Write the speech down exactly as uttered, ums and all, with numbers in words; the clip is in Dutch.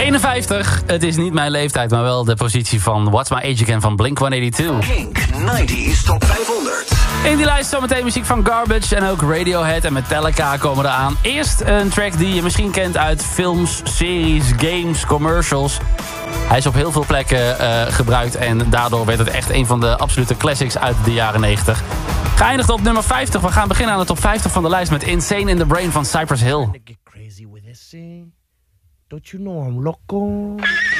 eenenvijftig. Het is niet mijn leeftijd, maar wel de positie van What's My Age Again van Blink honderdtweeënnegentig. Kink negentig Top vijfhonderd. In die lijst zometeen muziek van Garbage en ook Radiohead en Metallica komen eraan. Eerst een track die je misschien kent uit films, series, games, commercials. Hij is op heel veel plekken uh, gebruikt en daardoor werd het echt een van de absolute classics uit de jaren negentig. Geëindigd op nummer vijftig. We gaan beginnen aan de top vijftig van de lijst met Insane in the Brain van Cypress Hill. Don't you know I'm loco?